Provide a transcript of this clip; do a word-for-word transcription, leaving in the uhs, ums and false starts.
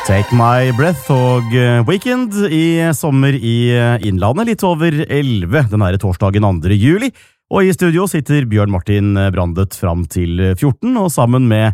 Take My Breath og Weekend i sommer i Innlandet, litt over elleve den her torsdagen andre juli. Og i studio sitter Bjørn Martin Brandet fram til fjorten, og sammen med